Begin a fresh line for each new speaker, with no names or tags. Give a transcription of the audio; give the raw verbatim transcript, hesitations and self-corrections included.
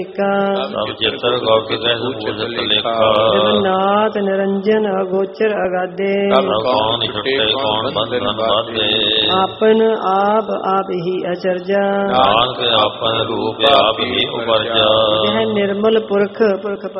ਸਭ ਚਿੱਤਰ ਗੌਰ ਕਹਿ ਸਬੂਜਤ ਲੇਖਾ।
ਜਗਨਨਾਥ ਨਿਰੰਜਨ ਅਗੋਚਰ ਅਗਾਧੇ।
ਸਭ ਕੌਣ ਛੁੱਟੇ ਕੌਣ ਬੰਧਨ ਬਾਧੇ।
ਆਪਨ ਆਪ ਆਪ ਹੀ ਅਚਰਜਾ।
ਨਾਨਕ ਆਪਨ ਰੂਪ ਆਪ ਹੀ ਉਪਰਜਾ।
ਇਹ ਨਿਰਮਲ ਪੁਰਖ ਪੁਰਖ